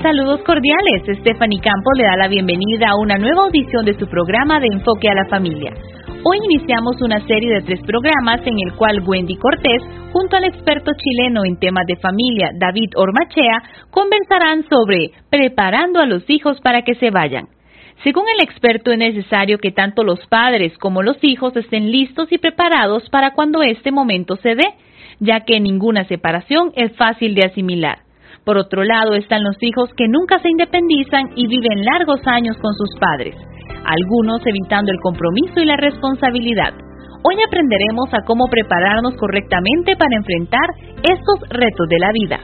Saludos cordiales. Stephanie Campos le da la bienvenida a una nueva audición de su programa de Enfoque a la Familia. Hoy iniciamos una serie de 3 programas en el cual Wendy Cortés, junto al experto chileno en temas de familia, David Ormachea, conversarán sobre preparando a los hijos para que se vayan. Según el experto, es necesario que tanto los padres como los hijos estén listos y preparados para cuando este momento se dé, ya que ninguna separación es fácil de asimilar. Por otro lado, están los hijos que nunca se independizan y viven largos años con sus padres, algunos evitando el compromiso y la responsabilidad. Hoy aprenderemos a cómo prepararnos correctamente para enfrentar estos retos de la vida.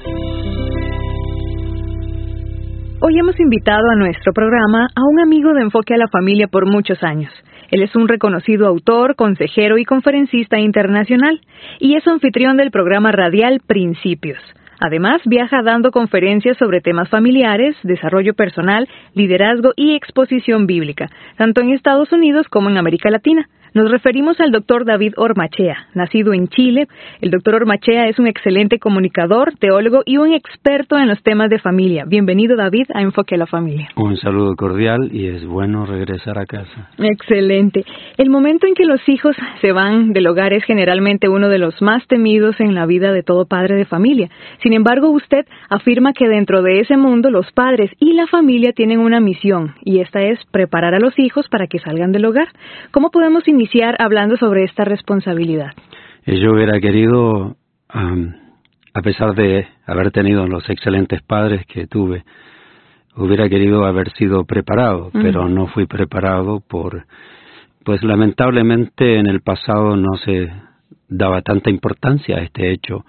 Hoy hemos invitado a nuestro programa a un amigo de Enfoque a la Familia por muchos años. Él es un reconocido autor, consejero y conferencista internacional, y es anfitrión del programa radial Principios. Además, viaja dando conferencias sobre temas familiares, desarrollo personal, liderazgo y exposición bíblica, tanto en Estados Unidos como en América Latina. Nos referimos al Dr. David Ormachea. Nacido en Chile, el Dr. Ormachea es un excelente comunicador, teólogo y un experto en los temas de familia. Bienvenido, David, a Enfoque a la Familia. Un saludo cordial y es bueno regresar a casa. Excelente. El momento en que los hijos se van del hogar es generalmente uno de los más temidos en la vida de todo padre de familia. Sin embargo, usted afirma que dentro de ese mundo los padres y la familia tienen una misión, y esta es preparar a los hijos para que salgan del hogar. ¿Cómo podemos iniciar hablando sobre esta responsabilidad? Yo hubiera querido, a pesar de haber tenido los excelentes padres que tuve, hubiera querido haber sido preparado, pero no fui preparado pues lamentablemente en el pasado no se daba tanta importancia a este hecho.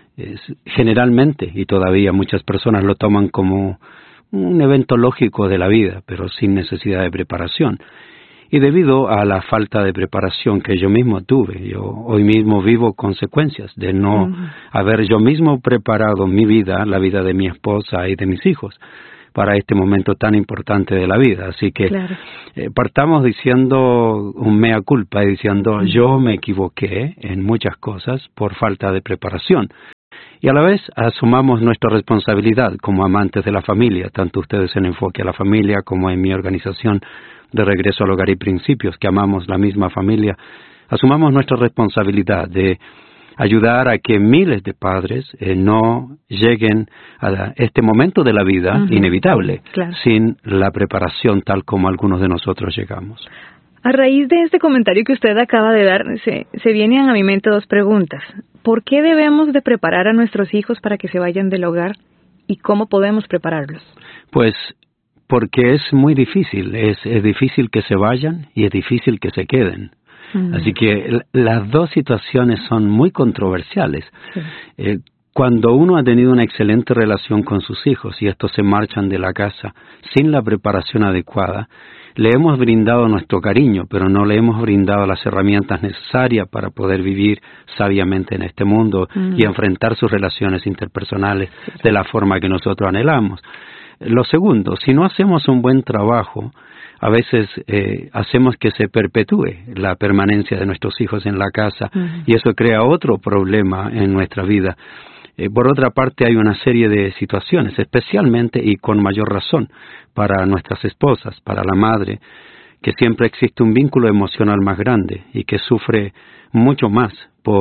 Generalmente, y todavía muchas personas lo toman como un evento lógico de la vida, pero sin necesidad de preparación. Y debido a la falta de preparación que yo mismo tuve, yo hoy mismo vivo consecuencias de no haber yo mismo preparado mi vida, la vida de mi esposa y de mis hijos, para este momento tan importante de la vida. Así que partamos diciendo un mea culpa y diciendo yo me equivoqué en muchas cosas por falta de preparación. Y a la vez asumamos nuestra responsabilidad como amantes de la familia, tanto ustedes en Enfoque a la Familia como en mi organización de Regreso al Hogar y Principios, que amamos la misma familia. Asumamos nuestra responsabilidad de ayudar a que miles de padres no lleguen a este momento de la vida inevitable, sin la preparación tal como algunos de nosotros llegamos. A raíz de este comentario que usted acaba de dar, se vienen a mi mente 2 preguntas. ¿Por qué debemos de preparar a nuestros hijos para que se vayan del hogar? ¿Y cómo podemos prepararlos? Pues porque es muy difícil. Es difícil que se vayan y es difícil que se queden. Así que las 2 situaciones son muy controversiales. Sí. Cuando uno ha tenido una excelente relación con sus hijos y estos se marchan de la casa sin la preparación adecuada, le hemos brindado nuestro cariño, pero no le hemos brindado las herramientas necesarias para poder vivir sabiamente en este mundo y enfrentar sus relaciones interpersonales de la forma que nosotros anhelamos. Lo segundo, si no hacemos un buen trabajo, a veces hacemos que se perpetúe la permanencia de nuestros hijos en la casa y eso crea otro problema en nuestra vida. Por otra parte, hay una serie de situaciones, especialmente y con mayor razón, para nuestras esposas, para la madre, que siempre existe un vínculo emocional más grande y que sufre mucho más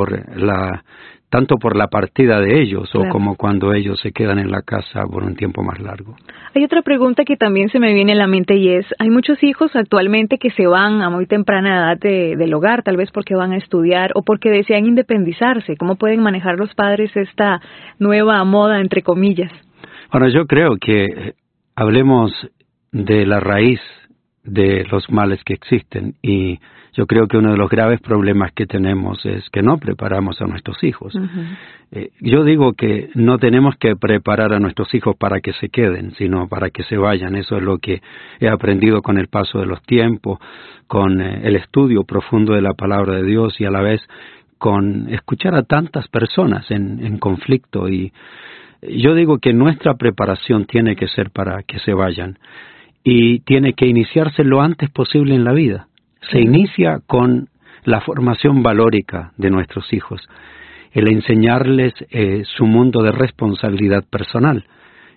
tanto por la partida de ellos o como cuando ellos se quedan en la casa por un tiempo más largo. Hay otra pregunta que también se me viene a la mente y es, hay muchos hijos actualmente que se van a muy temprana edad del hogar, tal vez porque van a estudiar o porque desean independizarse. ¿Cómo pueden manejar los padres esta nueva moda, entre comillas? Bueno, yo creo que hablemos de la raíz de los males que existen y yo creo que uno de los graves problemas que tenemos es que no preparamos a nuestros hijos. Yo digo que no tenemos que preparar a nuestros hijos para que se queden, sino para que se vayan. Eso es lo que he aprendido con el paso de los tiempos, con el estudio profundo de la palabra de Dios y a la vez con escuchar a tantas personas en conflicto. Y yo digo que nuestra preparación tiene que ser para que se vayan y tiene que iniciarse lo antes posible en la vida. Se inicia con la formación valórica de nuestros hijos, el enseñarles su mundo de responsabilidad personal.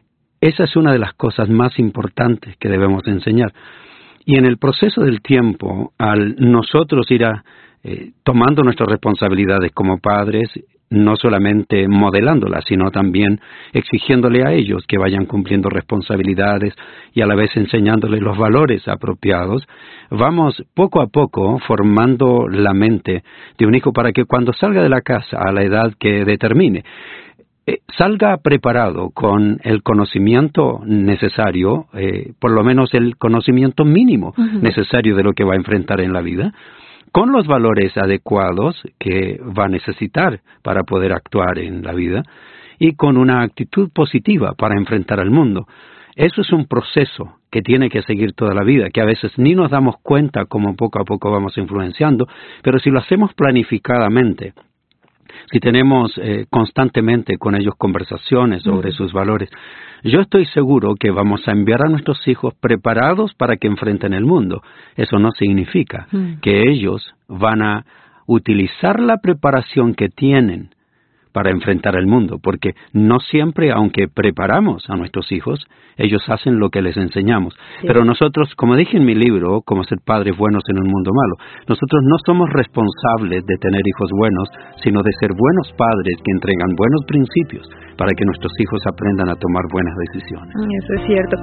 esa es una de las cosas más importantes que debemos enseñar. Y en el proceso del tiempo, al nosotros ir tomando nuestras responsabilidades como padres, no solamente modelándolas, sino también exigiéndole a ellos que vayan cumpliendo responsabilidades y a la vez enseñándoles los valores apropiados, vamos poco a poco formando la mente de un hijo para que cuando salga de la casa a la edad que determine, salga preparado con el conocimiento necesario, por lo menos el conocimiento mínimo necesario de lo que va a enfrentar en la vida, con los valores adecuados que va a necesitar para poder actuar en la vida y con una actitud positiva para enfrentar al mundo. Eso es un proceso que tiene que seguir toda la vida, que a veces ni nos damos cuenta cómo poco a poco vamos influenciando, pero si lo hacemos planificadamente, si tenemos constantemente con ellos conversaciones sobre sus valores, yo estoy seguro que vamos a enviar a nuestros hijos preparados para que enfrenten el mundo. Eso no significa que ellos van a utilizar la preparación que tienen para enfrentar el mundo, porque no siempre, aunque preparamos a nuestros hijos, ellos hacen lo que les enseñamos. Sí. Pero nosotros, como dije en mi libro, Cómo ser padres buenos en un mundo malo, nosotros no somos responsables de tener hijos buenos, sino de ser buenos padres que entregan buenos principios para que nuestros hijos aprendan a tomar buenas decisiones. Eso es cierto.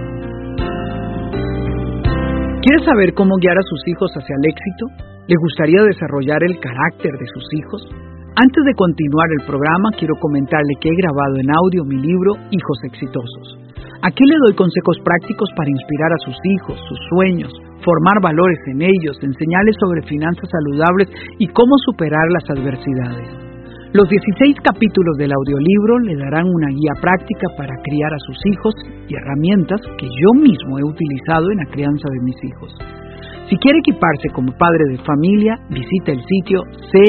¿Quiere saber cómo guiar a sus hijos hacia el éxito? ¿Le gustaría desarrollar el carácter de sus hijos? Antes de continuar el programa, quiero comentarle que he grabado en audio mi libro Hijos Exitosos. Aquí le doy consejos prácticos para inspirar a sus hijos, sus sueños, formar valores en ellos, enseñarles sobre finanzas saludables y cómo superar las adversidades. Los 16 capítulos del audiolibro le darán una guía práctica para criar a sus hijos y herramientas que yo mismo he utilizado en la crianza de mis hijos. Si quiere equiparse como padre de familia, visita el sitio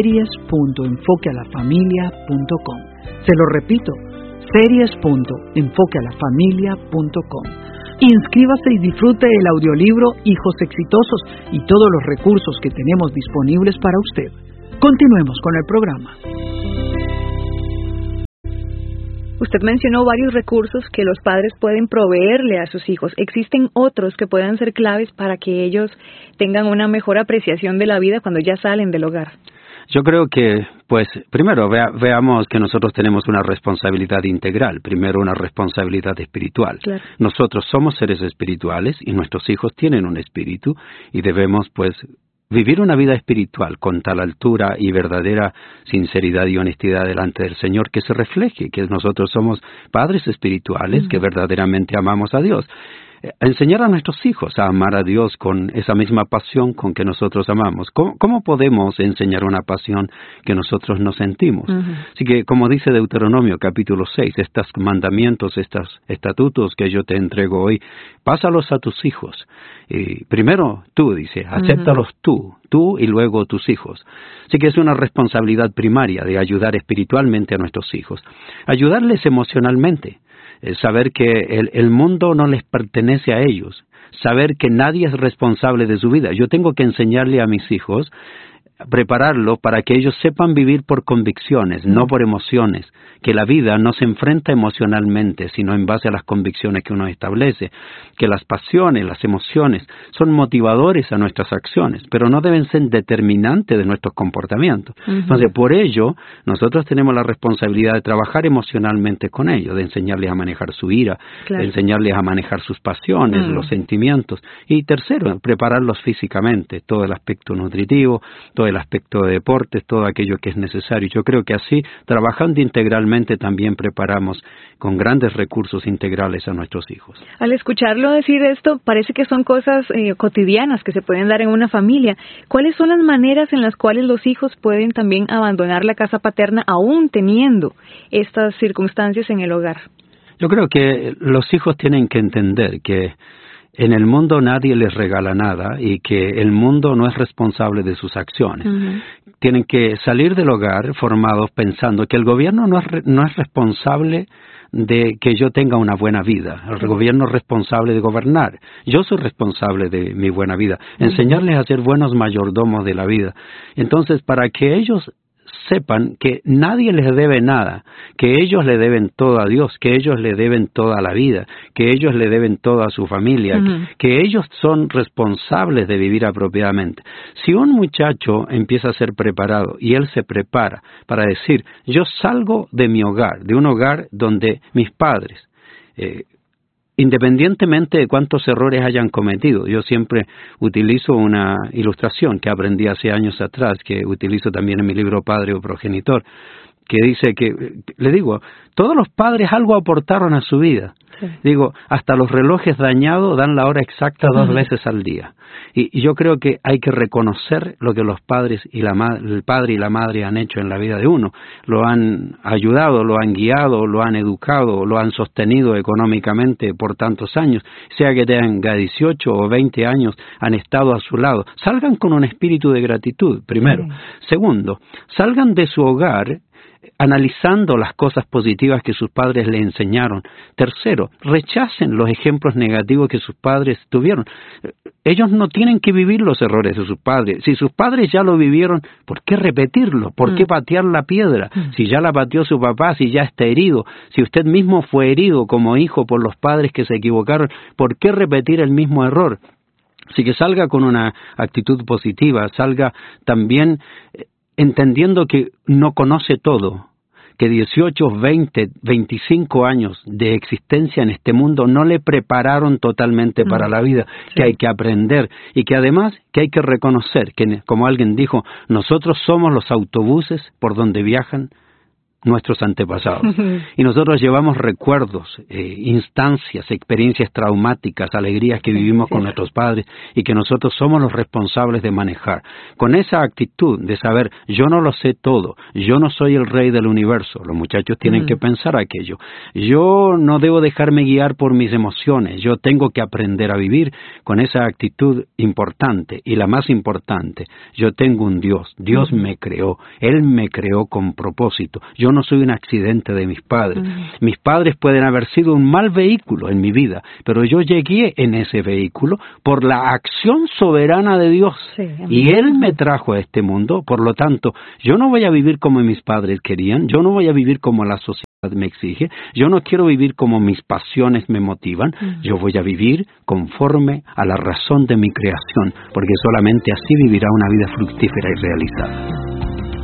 series.enfoquealafamilia.com. Se lo repito, series.enfoquealafamilia.com. Inscríbase y disfrute el audiolibro Hijos Exitosos y todos los recursos que tenemos disponibles para usted. Continuemos con el programa. Usted mencionó varios recursos que los padres pueden proveerle a sus hijos. ¿Existen otros que puedan ser claves para que ellos tengan una mejor apreciación de la vida cuando ya salen del hogar? Yo creo que, primero veamos que nosotros tenemos una responsabilidad integral. Primero, una responsabilidad espiritual. Claro. Nosotros somos seres espirituales y nuestros hijos tienen un espíritu y debemos, vivir una vida espiritual con tal altura y verdadera sinceridad y honestidad delante del Señor que se refleje, que nosotros somos padres espirituales que verdaderamente amamos a Dios. Enseñar a nuestros hijos a amar a Dios con esa misma pasión con que nosotros amamos. ¿Cómo podemos enseñar una pasión que nosotros no sentimos? Así que, como dice Deuteronomio capítulo 6, estos mandamientos, estos estatutos que yo te entrego hoy, pásalos a tus hijos. Primero tú, dice, acéptalos tú y luego tus hijos. Así que es una responsabilidad primaria de ayudar espiritualmente a nuestros hijos. Ayudarles emocionalmente. Saber que el mundo no les pertenece a ellos, saber que nadie es responsable de su vida. Yo tengo que enseñarle a mis hijos, prepararlos para que ellos sepan vivir por convicciones, no por emociones, que la vida no se enfrenta emocionalmente, sino en base a las convicciones que uno establece, que las pasiones, las emociones son motivadores a nuestras acciones, pero no deben ser determinantes de nuestros comportamientos. Entonces, por ello, nosotros tenemos la responsabilidad de trabajar emocionalmente con ellos, de enseñarles a manejar su ira, de enseñarles a manejar sus pasiones, los sentimientos, y tercero, prepararlos físicamente, todo el aspecto nutritivo, todo el aspecto de deportes, todo aquello que es necesario. Yo creo que así, trabajando integralmente, también preparamos con grandes recursos integrales a nuestros hijos. Al escucharlo decir esto, parece que son cosas cotidianas que se pueden dar en una familia. ¿Cuáles son las maneras en las cuales los hijos pueden también abandonar la casa paterna aún teniendo estas circunstancias en el hogar? Yo creo que los hijos tienen que entender que en el mundo nadie les regala nada y que el mundo no es responsable de sus acciones. Tienen que salir del hogar formados pensando que el gobierno no es responsable de que yo tenga una buena vida. El gobierno es responsable de gobernar. Yo soy responsable de mi buena vida. Enseñarles a ser buenos mayordomos de la vida. Entonces, para que ellos sepan que nadie les debe nada, que ellos le deben todo a Dios, que ellos le deben toda la vida, que ellos le deben todo a su familia, que ellos son responsables de vivir apropiadamente. Si un muchacho empieza a ser preparado y él se prepara para decir, yo salgo de mi hogar, de un hogar donde mis padres, independientemente de cuántos errores hayan cometido, yo siempre utilizo una ilustración que aprendí hace años atrás, que utilizo también en mi libro Padre o Progenitor, que dice que, le digo, todos los padres algo aportaron a su vida. Sí. Digo, hasta los relojes dañados dan la hora exacta 2 veces al día. Y yo creo que hay que reconocer lo que los padres y el padre y la madre han hecho en la vida de uno. Lo han ayudado, lo han guiado, lo han educado, lo han sostenido económicamente por tantos años. Sea que tengan 18 o 20 años, han estado a su lado. Salgan con un espíritu de gratitud, primero. Segundo, salgan de su hogar analizando las cosas positivas que sus padres le enseñaron. Tercero, rechacen los ejemplos negativos que sus padres tuvieron. Ellos no tienen que vivir los errores de sus padres. Si sus padres ya lo vivieron, ¿por qué repetirlo? ¿Por qué patear la piedra? Si ya la pateó su papá, si ya está herido, si usted mismo fue herido como hijo por los padres que se equivocaron, ¿por qué repetir el mismo error? Así que salga con una actitud positiva, salga también entendiendo que no conoce todo, que 18, 20, 25 años de existencia en este mundo no le prepararon totalmente para la vida, que hay que aprender y que además que hay que reconocer que, como alguien dijo, nosotros somos los autobuses por donde viajan nuestros antepasados. Y nosotros llevamos recuerdos, instancias, experiencias traumáticas, alegrías que vivimos con nuestros padres y que nosotros somos los responsables de manejar. Con esa actitud de saber, yo no lo sé todo, yo no soy el rey del universo, los muchachos tienen que pensar aquello. Yo no debo dejarme guiar por mis emociones, yo tengo que aprender a vivir con esa actitud importante. Y la más importante, yo tengo un Dios, Dios me creó, Él me creó con propósito. Yo no soy un accidente de mis padres. Mis padres pueden haber sido un mal vehículo en mi vida, pero yo llegué en ese vehículo por la acción soberana de Dios. Y Él me trajo a este mundo, por lo tanto, yo no voy a vivir como mis padres querían, yo no voy a vivir como la sociedad me exige, yo no quiero vivir como mis pasiones me motivan, yo voy a vivir conforme a la razón de mi creación, porque solamente así vivirá una vida fructífera y realizada.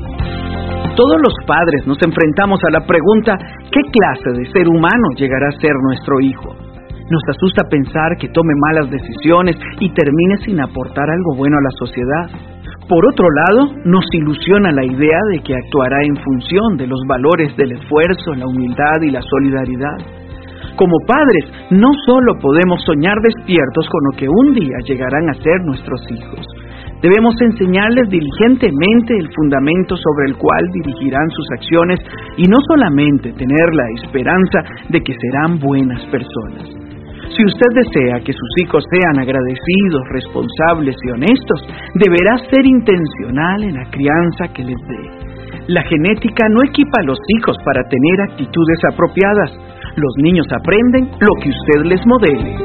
Todos los padres nos enfrentamos a la pregunta, ¿qué clase de ser humano llegará a ser nuestro hijo? Nos asusta pensar que tome malas decisiones y termine sin aportar algo bueno a la sociedad. Por otro lado, nos ilusiona la idea de que actuará en función de los valores del esfuerzo, la humildad y la solidaridad. Como padres, no solo podemos soñar despiertos con lo que un día llegarán a ser nuestros hijos. Debemos enseñarles diligentemente el fundamento sobre el cual dirigirán sus acciones y no solamente tener la esperanza de que serán buenas personas. Si usted desea que sus hijos sean agradecidos, responsables y honestos, deberá ser intencional en la crianza que les dé. La genética no equipa a los hijos para tener actitudes apropiadas. Los niños aprenden lo que usted les modele.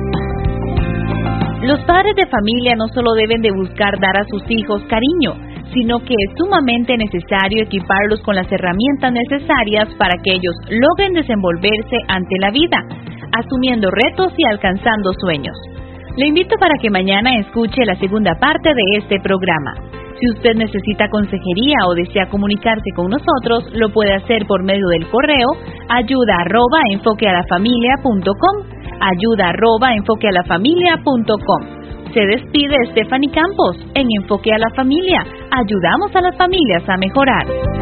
Los padres de familia no solo deben de buscar dar a sus hijos cariño, sino que es sumamente necesario equiparlos con las herramientas necesarias para que ellos logren desenvolverse ante la vida, asumiendo retos y alcanzando sueños. Le invito para que mañana escuche la segunda parte de este programa. Si usted necesita consejería o desea comunicarse con nosotros, lo puede hacer por medio del correo ayuda@enfoquealafamilia.com, ayuda@enfoquealafamilia.com. Se despide Stephanie Campos. En Enfoque a la Familia, ayudamos a las familias a mejorar.